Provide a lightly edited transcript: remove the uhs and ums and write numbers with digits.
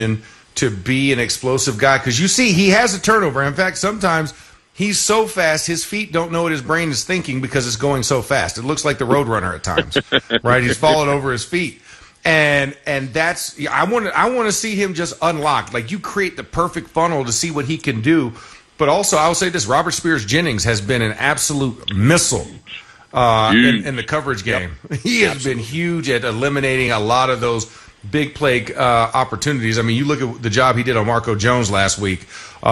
to be an explosive guy, because you see he has a turnover. In fact, sometimes he's so fast his feet don't know what his brain is thinking because it's going so fast. It looks like the Roadrunner at times, right? He's falling over his feet. And that's I want to see him just unlocked. Like, you create the perfect funnel to see what he can do. But also, I will say this: Robert Spears-Jennings has been an absolute missile in the coverage game. Yep. He has been huge at eliminating a lot of those big play opportunities. I mean, you look at the job he did on Marco Jones last week.